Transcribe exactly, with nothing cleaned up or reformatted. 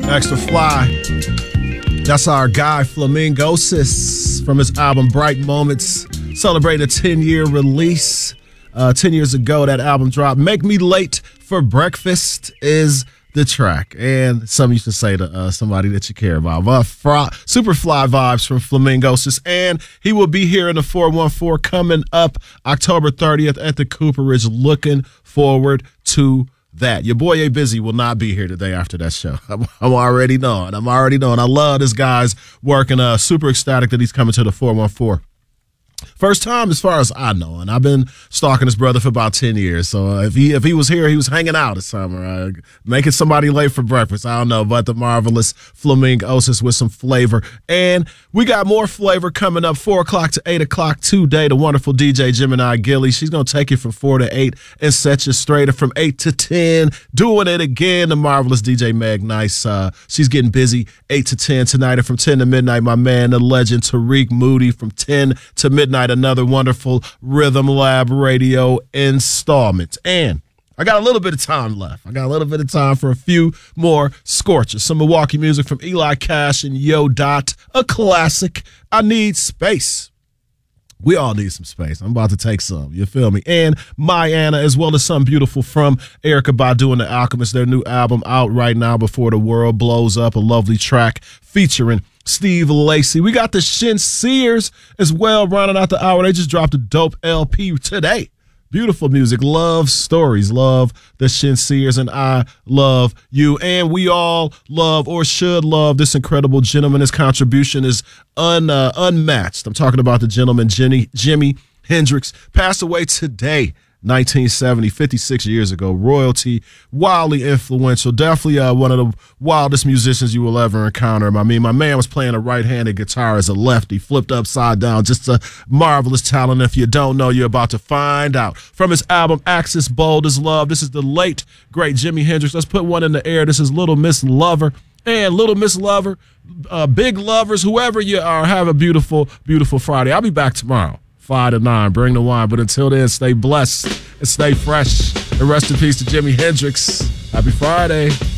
Extra Fly. That's our guy, Flamingosis, from his album Bright Moments, celebrating a ten-year release. Uh, ten years ago, that album dropped. Make Me Late for Breakfast is the track. And some used to say to uh, somebody that you care about. Uh, fry, super fly vibes from Flamingosis. And he will be here in the four one four coming up October thirtieth at the Cooperage. Looking forward to that. Your boy A Busy will not be here today after that show. I'm, I'm already knowing. I'm already knowing. I love this guy's work and uh, super ecstatic that he's coming to the four one four. First time as far as I know, and I've been stalking this brother for about ten years. So uh, if he if he was here, he was hanging out this summer, uh, making somebody late for breakfast. I don't know, but the marvelous Flamingosis with some flavor. And we got more flavor coming up, four o'clock to eight o'clock today. The wonderful D J Gemini Gilly. She's going to take you from four to eight and set you straight. And from eight to ten, doing it again, the marvelous D J Meg Nice. Uh, she's getting busy eight to ten tonight. And from ten to midnight, my man, the legend Tariq Moody. From ten to midnight, another wonderful Rhythm Lab Radio installment. And I got a little bit of time left. I got a little bit of time for a few more scorchers. Some Milwaukee music from Eli Cash and Yo Dot, a classic. I Need Space. We all need some space. I'm about to take some. You feel me? And My Anna, as well as something beautiful from Erykah Badu and The Alchemist. Their new album out right now before the world blows up. A lovely track featuring Steve Lacy. We got the Shinseers as well rounding out the hour. They just dropped a dope L P today. Beautiful music. Love stories. Love the Shinseers, and I love you. And we all love or should love this incredible gentleman. His contribution is un, uh, unmatched. I'm talking about the gentleman, Jenny, Jimi Hendrix, passed away today. nineteen seventy, fifty-six years ago. Royalty, wildly influential. Definitely uh, one of the wildest musicians you will ever encounter. I mean, my man was playing a right-handed guitar as a lefty, flipped upside down. Just a marvelous talent. If you don't know, you're about to find out. From his album, Axis Bold as Love, this is the late, great Jimi Hendrix. Let's put one in the air. This is Little Miss Lover. And Little Miss Lover, uh, big lovers, whoever you are, have a beautiful, beautiful Friday. I'll be back tomorrow. Five to nine, bring the wine. But until then, stay blessed and stay fresh. And rest in peace to Jimi Hendrix. Happy Friday.